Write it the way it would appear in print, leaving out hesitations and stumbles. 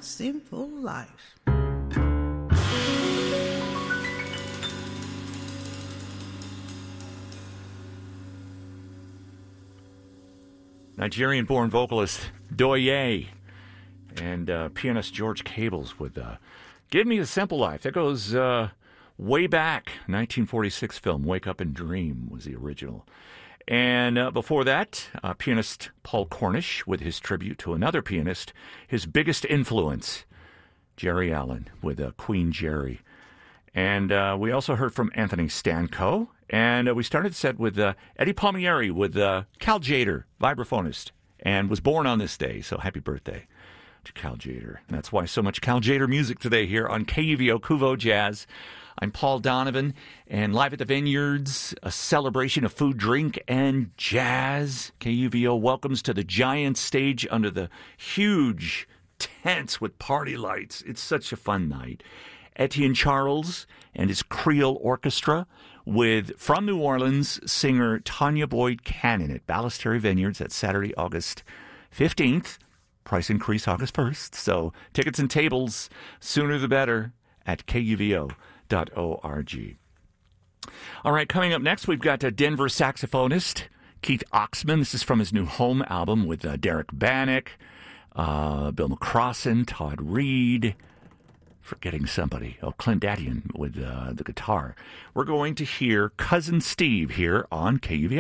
simple life. Nigerian-born vocalist Doye and pianist George Cables with Give Me a Simple Life. That goes way back. 1946 film, Wake Up and Dream was the original. And before that, pianist Paul Cornish with his tribute to another pianist, his biggest influence, Jerry Allen with Queen Jerry. And we also heard from Anthony Stanko. And we started the set with Eddie Palmieri with Cal Tjader, vibraphonist, and was born on this day. So happy birthday to Cal Tjader. And that's why so much Cal Tjader music today here on KUVO Kuvo Jazz. I'm Paul Donovan, and live at the Vineyards, a celebration of food, drink, and jazz. KUVO welcomes to the giant stage under the huge tents with party lights. It's such a fun night. Etienne Charles and his Creole Orchestra with, from New Orleans, singer Tanya Boyd Cannon at Ballastary Vineyards. That's Saturday, August 15th. Price increase August 1st. So tickets and tables, sooner the better, at kuvo.org. All right, coming up next, we've got a Denver saxophonist, Keith Oxman. This is from his new Home album with Derek Bannock, Bill McCrossan, Todd Reed, forgetting somebody. Clint Addian with the guitar. We're going to hear Cousin Steve here on KUVO.